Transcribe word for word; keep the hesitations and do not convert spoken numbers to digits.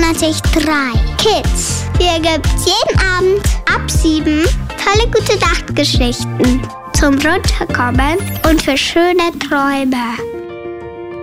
vierundzwanzig Komma drei Kids. Hier gibt's jeden Abend ab sieben tolle gute Nachtgeschichten zum Runterkommen und für schöne Träume.